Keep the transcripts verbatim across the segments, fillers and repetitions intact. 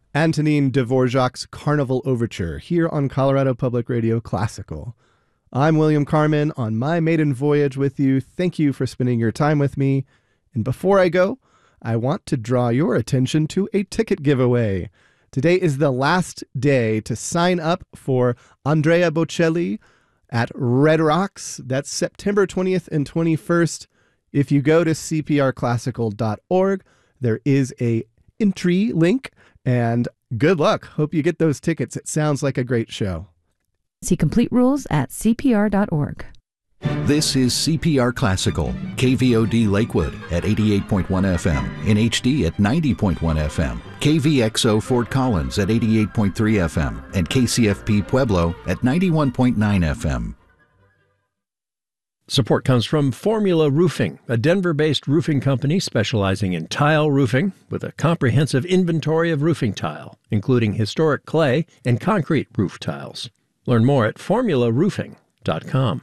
Antonin Dvorak's Carnival Overture here on Colorado Public Radio Classical. I'm William Carmen on my maiden voyage with you. Thank you for spending your time with me. And before I go, I want to draw your attention to a ticket giveaway. Today is the last day to sign up for Andrea Bocelli at Red Rocks. That's September twentieth and twenty-first. If you go to c p r classical dot org, there is a entry link, and good luck. Hope you get those tickets. It sounds like a great show. See complete rules at c p r dot org. This is C P R Classical, K V O D Lakewood at eighty-eight point one F M, in H D at ninety point one F M, K V X O Fort Collins at eighty-eight point three F M, and K C F P Pueblo at ninety-one point nine F M. Support comes from Formula Roofing, a Denver-based roofing company specializing in tile roofing with a comprehensive inventory of roofing tile, including historic clay and concrete roof tiles. Learn more at formula roofing dot com.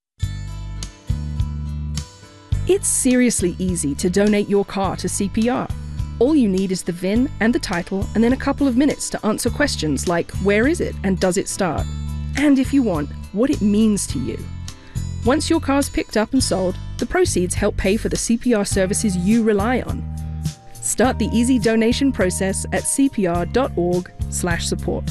It's seriously easy to donate your car to C P R. All you need is the V I N and the title, and then a couple of minutes to answer questions like where is it and does it start? And if you want, what it means to you. Once your car's picked up and sold, the proceeds help pay for the C P R services you rely on. Start the easy donation process at c p r dot org slash support.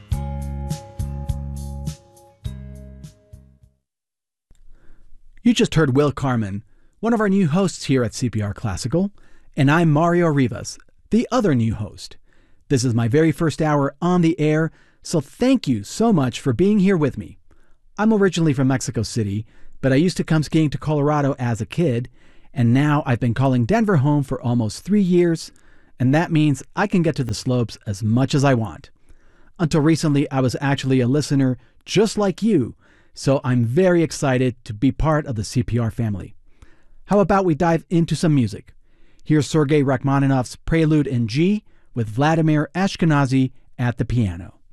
You just heard Will Carmen, one of our new hosts here at C P R Classical, and I'm Mario Rivas, the other new host. This is my very first hour on the air, so thank you so much for being here with me. I'm originally from Mexico City, but I used to come skiing to Colorado as a kid, and now I've been calling Denver home for almost three years, and that means I can get to the slopes as much as I want. Until recently, I was actually a listener just like you, so I'm very excited to be part of the C P R family. How about we dive into some music? Here's Sergei Rachmaninoff's Prelude in G with Vladimir Ashkenazy at the piano.